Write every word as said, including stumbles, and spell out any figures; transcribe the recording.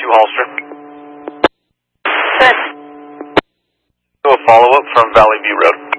two Holster. Good. Do a follow-up from Valley View Road.